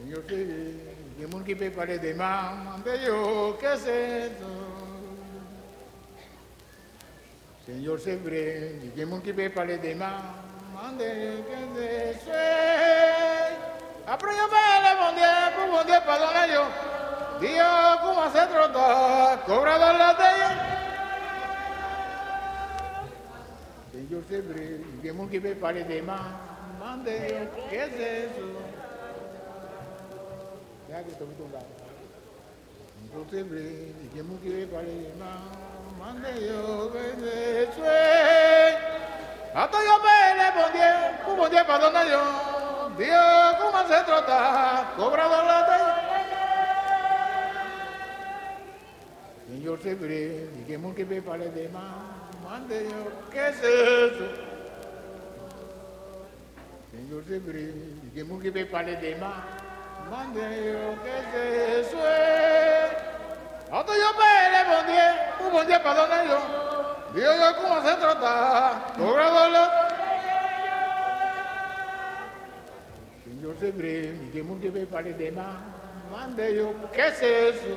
Señor, que mon qui peut parler des mamans de yo, que c'est Señor, c'est vrai, que mon qui peut parler des mamans de yo, que c'est Après, yo me bon Dieu, pardonne yo. Dios, como se trota, cobrador la de Señor, c'est vrai, que mon qui peut parler des mamans de yo, que c'est Deja que tome un lado. Entonces, que me quiere para el mande yo, que sueño. Hasta yo me bon Dieu, perdona yo. Dios, ¿cómo se trata? Cobrador la de Señor, se breve, que me quiere para el mande yo, ¿qué es eso? Señor, se breve, que me quiere para el mande yo, ¿qué es eso? Hasta yo me bon Dieu, perdona yo. Dios, ¿cómo se trata? Cobrador Señor, se breve, que me quiere para el mande yo, ¿qué es eso?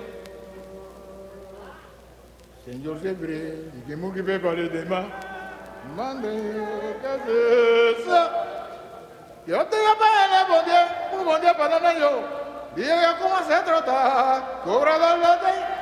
Señor, se breve, que me quiere para el mande yo, ¿qué es eso? Yo te llamo bon Dieu, perdona yo. Diga cómo se trata, cobrador de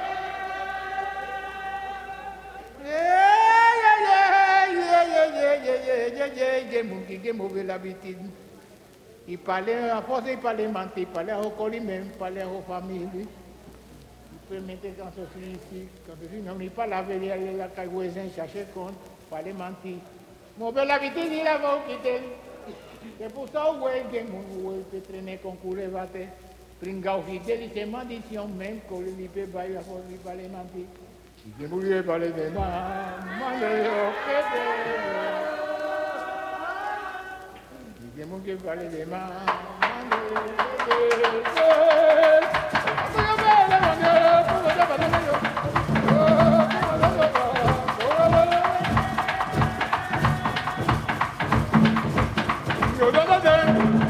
que move l'habitude. Il parlait à force, il parlait mentir, il parlait au colis même, il parlait aux familles. Il peut mettre quand je suis ici, quand je suis non, il parle avec les voisins, chercher compte, il parlait mentir. Move l'habitude, il a quitté. C'est pour ça que vous pouvez traîner concours et battre. Pringao fidèle, c'est maldition même que les peut bailler à force, il parlait mentir. Si vous voulez parler de moi, que mon que parle de ma Yo